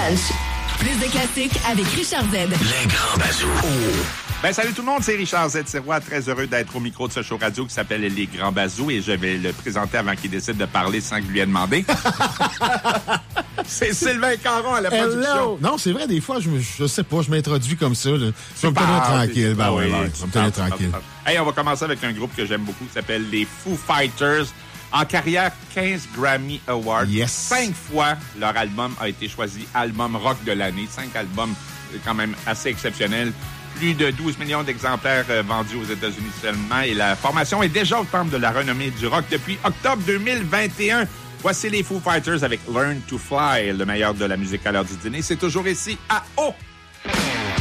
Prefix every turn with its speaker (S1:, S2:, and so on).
S1: Lunch. Plus de classiques avec Richard Z.
S2: Les grands bazous.
S3: Ben, salut tout le monde, c'est Richard Z. Sirois, très heureux d'être au micro de ce show radio qui s'appelle Les Grands Bazous et je vais le présenter avant qu'il décide de parler sans que je lui ai demandé. C'est Sylvain Caron à la production.
S4: Non, c'est vrai, des fois, je sais pas, je m'introduis comme ça. Là. Je vais me tenir tranquille. Ben oui, je vais me tenir tranquille.
S3: Hey, on va commencer avec un groupe que j'aime beaucoup qui s'appelle les Foo Fighters. En carrière, 15 Grammy Awards.
S4: Yes.
S3: 5 fois, leur album a été choisi album rock de l'année. 5 albums quand même assez exceptionnels. Plus de 12 millions d'exemplaires vendus aux États-Unis seulement. Et la formation est déjà au temple de la renommée du rock depuis octobre 2021. Voici les Foo Fighters avec Learn to Fly, le meilleur de la musique à l'heure du dîner. C'est toujours ici à O.